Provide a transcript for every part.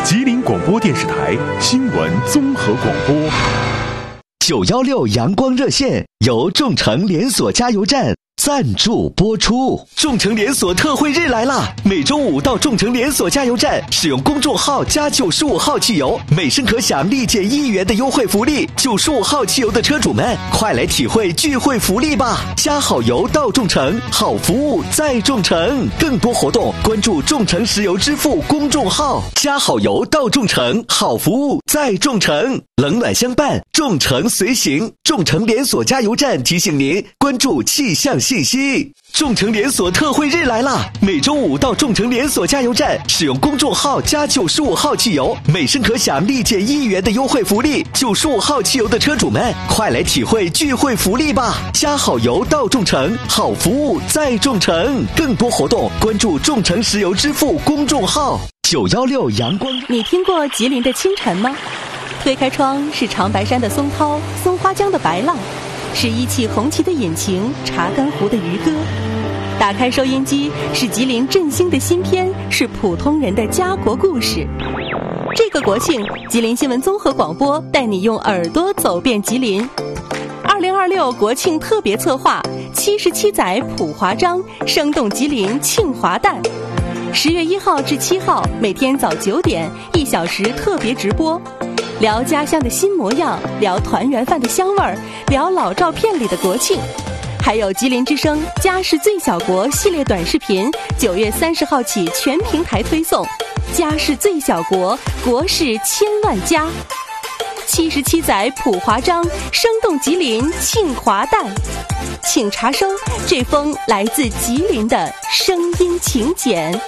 吉林广播电视台新闻综合广播。 916阳光热线由众诚连锁加油站赞助播出。众诚连锁特惠日来啦！每周五到众诚连锁加油站使用公众号加95号汽油，每升可享立减1元的优惠福利。95号汽油的车主们，快来体会聚会福利吧！加好油到众诚，好服务在众诚。更多活动关注众诚石油支付公众号。加好油到众诚，好服务在众诚。冷暖相伴，众诚随行。众诚连锁加油站提醒您关注气象信息。众诚连锁特惠日来啦！每周五到众诚连锁加油站使用公众号加95号汽油，每升可享立减1元的优惠福利。95号汽油的车主们，快来体会聚会福利吧！加好油到众诚，好服务在众诚。更多活动关注众诚石油支付公众号。916阳光。 你听过吉林的清晨吗？推开窗是长白山的松涛，松花江的白浪，是一汽红旗的引擎，查干湖的渔歌。打开收音机是吉林振兴的新篇，是普通人的家国故事。这个国庆，吉林新闻综合广播带你用耳朵走遍吉林。2026国庆特别策划，77载普华章，生动吉林庆华诞。10月1号至7号，每天早9点，1小时特别直播。聊家乡的新模样，聊团圆饭的香味儿，聊老照片里的国庆，还有吉林之声家是最小国系列短视频，9月30号起全平台推送。家是最小国，国是千万家。77载普华章，生动吉林庆华诞。请查收这封来自吉林的声音请柬。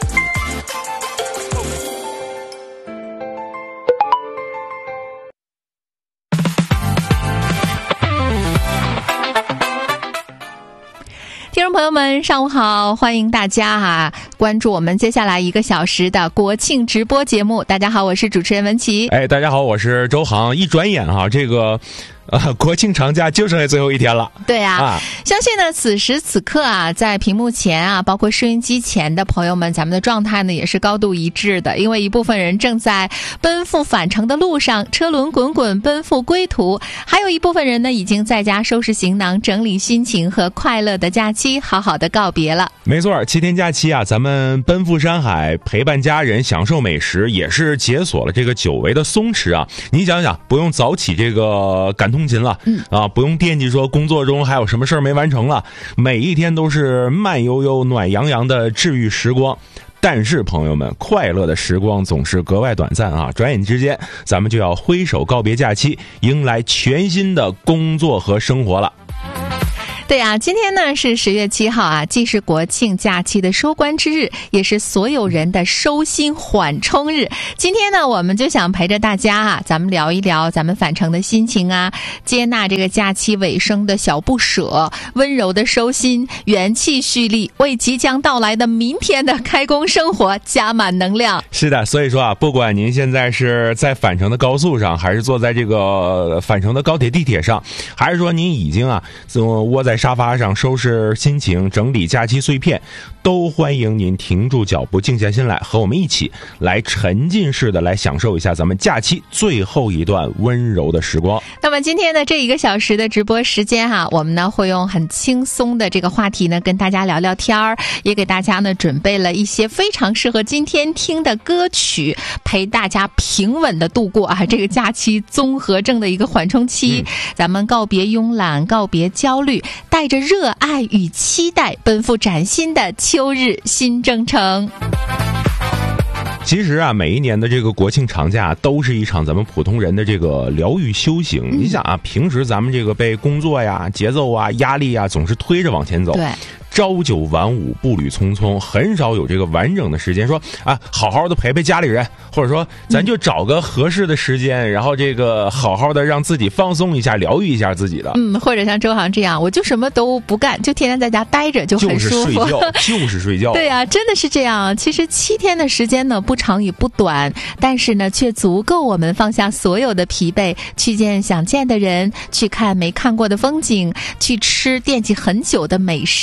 听众朋友们上午好，欢迎大家关注我们接下来1个小时的国庆直播节目。大家好，我是主持人文琪。 大家好，我是周航。一转眼这个国庆长假就剩下最后1天了。 对啊，相信呢此时此刻在屏幕前包括收音机前的朋友们，咱们的状态呢也是高度一致的，因为一部分人正在奔赴返程的路上，车轮滚滚奔赴归途，还有一部分人呢已经在家收拾行囊，整理心情，和快乐的假期好好的告别了。 没错，7天假期咱们奔赴山海，陪伴家人，享受美食，也是解锁了这个久违的松弛你想想，不用早起这个赶通勤了，不用惦记说工作中还有什么事儿没完成了，每一天都是慢悠悠、暖洋洋的治愈时光。但是朋友们，快乐的时光总是格外短暂转眼之间，咱们就要挥手告别假期，迎来全新的工作和生活了。 对今天呢是10月7号既是国庆假期的收官之日，也是所有人的收心缓冲日。今天呢我们就想陪着大家咱们聊一聊咱们返程的心情接纳这个假期尾声的小不舍，温柔的收心，元气蓄力，为即将到来的明天的开工生活加满能量。 是的，所以说不管您现在是在返程的高速上，还是坐在这个返程的高铁地铁上，还是说您已经窝在沙发上收拾心情，整理假期碎片，都欢迎您停住脚步，静下心来，和我们一起来沉浸式的来享受一下咱们假期最后一段温柔的时光。 那么今天的这1个小时的直播时间我们呢会用很轻松的这个话题呢跟大家聊聊天儿，也给大家呢准备了一些非常适合今天听的歌曲，陪大家平稳的度过这个假期综合症的一个缓冲期。咱们告别慵懒，告别焦虑，带着热爱与期待，奔赴崭新的秋日新征程。 其实每一年的这个国庆长假都是一场咱们普通人的这个疗愈修行。你想平时咱们这个被工作节奏压力总是推着往前走，对，朝九晚五，步履匆匆，很少有这个完整的时间说好好的陪陪家里人，或者说咱就找个合适的时间，然后这个好好的让自己放松一下，疗愈一下自己的。 或者像周航这样，我就什么都不干，就天天在家待着，就很舒服， 就是睡觉。 对真的是这样。其实7天的时间呢，不长也不短，但是呢，却足够我们放下所有的疲惫，去见想见的人，去看没看过的风景，去吃惦记很久的美食。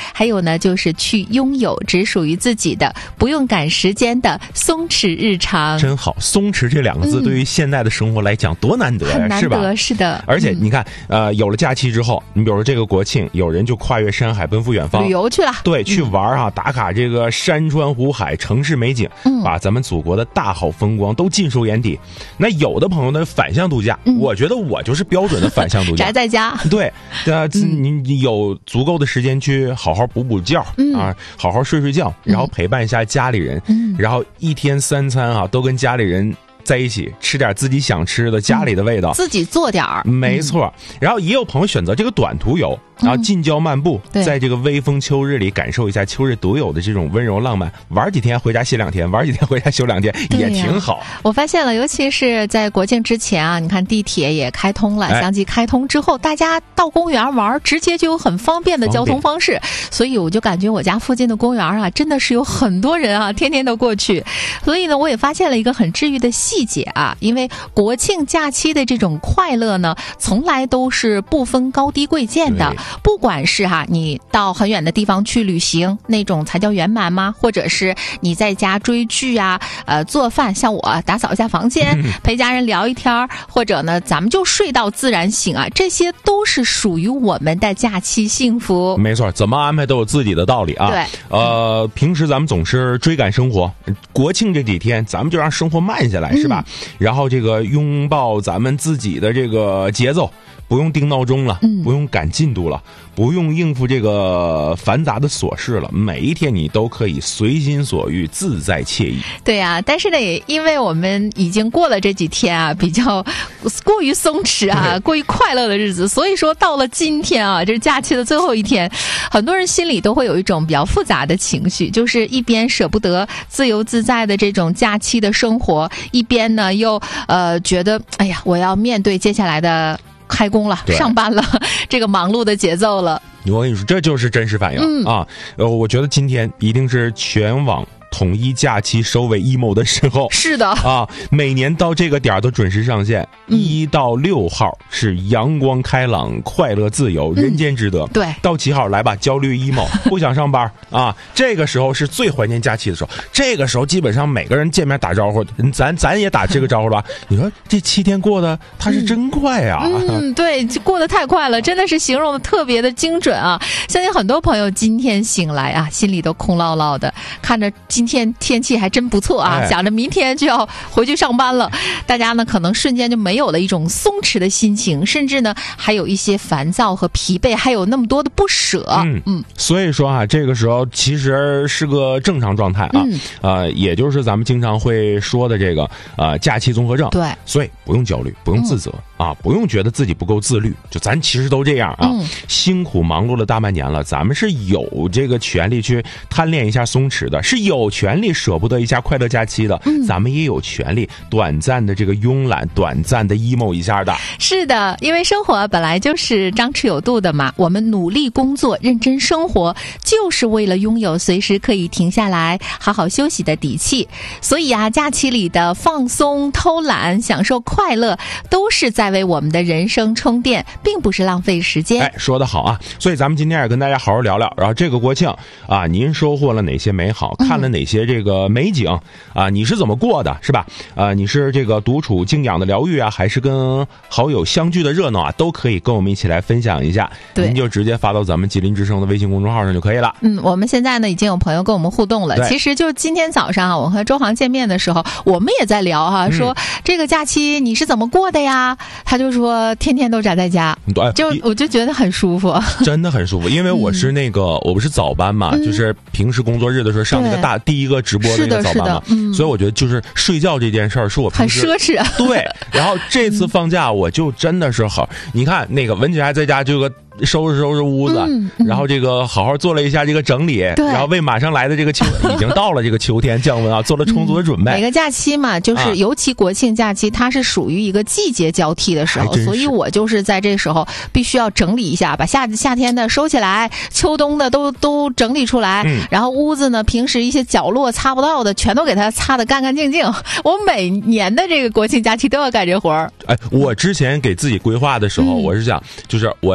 还有呢就是去拥有只属于自己的不用赶时间的松弛日常。 真好，松弛这2个字对于现在的生活来讲多难得呀， 很难得， 是吧？ 是的。 而且你看，有了假期之后，你比如说这个国庆，有人就跨越山海奔赴远方旅游去了， 对，去玩啊，打卡这个山川湖海、城市美景，把咱们祖国的大好风光都尽收眼底。那有的朋友呢反向度假，我觉得我就是标准的反向度假， 宅在家。 对，你有足够的时间去好好补觉啊，好好睡觉，然后陪伴一下家里人，然后1天3餐啊都跟家里人在一起吃点自己想吃的家里的味道， 自己做点儿， 没错。然后也有朋友选择这个短途游，然后近郊漫步，在这个微风秋日里感受一下秋日独有的这种温柔浪漫，玩几天回家歇2天，玩几天回家休2天，也挺好。 我发现了，尤其是在国庆之前啊，你看地铁也开通了，相继开通之后，大家到公园玩，直接就有很方便的交通方式，所以我就感觉我家附近的公园啊，真的是有很多人啊，天天都过去。所以呢，我也发现了一个很治愈的细节啊，因为国庆假期的这种快乐呢，从来都是不分高低贵贱的。不管是你到很远的地方去旅行，那种才叫圆满吗？或者是你在家追剧啊，做饭，像我打扫一下房间，陪家人聊一天，或者呢，咱们就睡到自然醒啊，这些都是属于我们的假期幸福。 没错，怎么安排都有自己的道理啊。 对， 平时咱们总是追赶生活，国庆这几天咱们就让生活慢下来，是吧？然后这个拥抱咱们自己的这个节奏。不用定闹钟了，不用赶进度了，不用应付这个繁杂的琐事了，每一天你都可以随心所欲，自在惬意。 对啊，但是呢，也因为我们已经过了这几天啊，比较过于松弛啊，过于快乐的日子，所以说到了今天啊，这是假期的最后一天，很多人心里都会有一种比较复杂的情绪，就是一边舍不得自由自在的这种假期的生活，一边呢又觉得哎呀，我要面对接下来的开工了，上班了，这个忙碌的节奏了。 我跟你说，这就是真实反应啊！我觉得今天一定是全网统一假期收尾 emo 的时候。 是的啊，每年到这个点都准时上线。1到6号是阳光开朗、快乐自由、人间值得。 对， 到7号来吧，焦虑 emo， 不想上班啊。这个时候是最怀念假期的时候。这个时候基本上每个人见面打招呼，咱也打这个招呼吧。你说这7天过得它是真快啊！ 对，过得太快了，真的是形容的特别的精准啊！相信很多朋友今天醒来啊，心里都空落落的，看着今天天气还真不错啊，想着明天就要回去上班了，大家呢可能瞬间就没有了一种松弛的心情，甚至呢还有一些烦躁和疲惫，还有那么多的不舍。 所以说啊，这个时候其实是个正常状态啊，也就是咱们经常会说的这个假期综合症。 对， 所以不用焦虑，不用自责啊，不用觉得自己不够自律，就咱其实都这样啊，辛苦忙碌了大半年了，咱们是有这个权利去贪恋一下松弛的，是有权利舍不得一下快乐假期的，咱们也有权利短暂的这个慵懒，短暂的 emo 一下的。 是的，因为生活本来就是张弛有度的嘛，我们努力工作，认真生活，就是为了拥有随时可以停下来好好休息的底气。所以啊，假期里的放松、偷懒、享受快乐，都是在为我们的人生充电，并不是浪费时间。 说得好啊！所以咱们今天也跟大家好好聊聊，然后这个国庆啊，您收获了哪些美好，看了哪些这个美景啊？你是怎么过的，是吧？你是这个独处静养的疗愈啊，还是跟好友相聚的热闹啊？都可以跟我们一起来分享一下。您就直接发到咱们吉林之声的微信公众号上就可以了。 我们现在呢已经有朋友跟我们互动了。其实就今天早上啊，我和周航见面的时候，我们也在聊哈，说这个假期你是怎么过的呀？他就说天天都宅在家，我就觉得很舒服， 真的很舒服。因为我是我不是早班嘛，就是平时工作日的时候上那个第一个直播的那个早班嘛，所以我觉得就是睡觉这件事儿是我平时很奢侈。 对，然后这次放假我就真的是好，你看那个文姐还在家这个收拾屋子，然后这个好好做了一下这个整理，然后为马上来的这个已经到了这个秋天降温啊，做了充足的准备。 每个假期嘛，就是尤其国庆假期，它是属于一个季节交替的时候，所以我就是在这时候必须要整理一下，把夏天的收起来，秋冬的都整理出来，然后屋子呢平时一些角落擦不到的全都给它擦得干干净净。我每年的这个国庆假期都要干这活儿。 我之前给自己规划的时候，我是想就是我要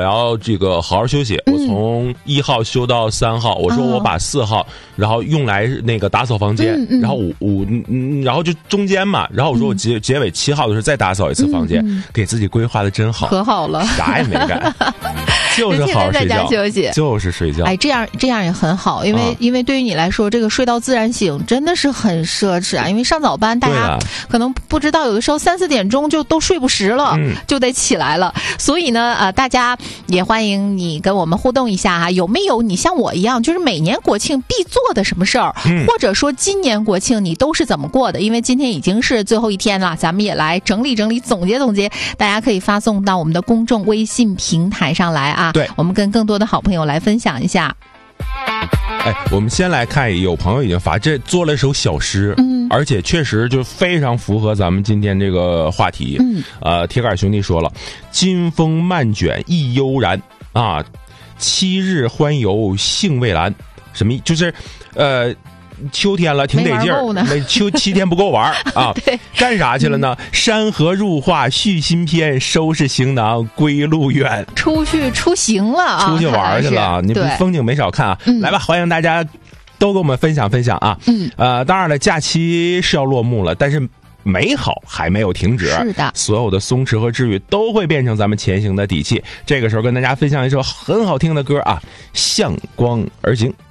这个好好休息，我从1号休到3号，我说我把4号然后用来那个打扫房间，然后然后就中间嘛，然后我说我结尾7号的时候再打扫一次房间，给自己规划的真好， 可好了， 啥也没干。就是好好睡觉， 在家休息， 就是睡觉。 哎，这样也很好，因为对于你来说，这个睡到自然醒真的是很奢侈啊。因为上早班，大家可能不知道，有的时候3、4点钟就都睡不实了，就得起来了。所以呢，大家也欢迎你跟我们互动一下哈，有没有你像我一样，就是每年国庆必做的什么事儿，或者说今年国庆你都是怎么过的？因为今天已经是最后一天了，咱们也来整理整理、总结总结，大家可以发送到我们的公众微信平台上来啊。 对， 我们跟更多的好朋友来分享一下。 哎，我们先来看，有朋友已经发，这做了一首小诗，而且确实就非常符合咱们今天这个话题。铁杆兄弟说了，金风漫卷意悠然啊，7日欢游兴未阑，什么就是秋天了，挺得劲儿。7天不够玩啊！干啥去了呢？山河入画续新篇，收拾行囊归路远。 出行了啊！ 出去玩去了，你风景没少看啊！来吧，欢迎大家都跟我们分享分享啊！当然了，假期是要落幕了，但是美好还没有停止。 是的， 所有的松弛和治愈都会变成咱们前行的底气。这个时候跟大家分享一首很好听的歌啊，向光而行。